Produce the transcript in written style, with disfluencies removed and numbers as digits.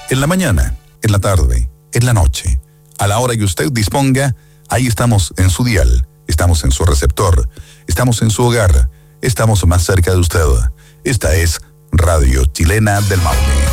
En la mañana, en la tarde, en la noche, a la hora que usted disponga, ahí estamos en su dial, estamos en su receptor, estamos en su hogar, estamos más cerca de usted. Esta es Radio Chilena del Maule.